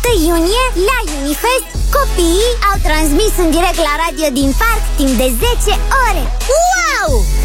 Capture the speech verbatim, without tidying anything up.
iunie, la Unifest, copiii au transmis în direct la radio din parc timp de zece ore. Wow!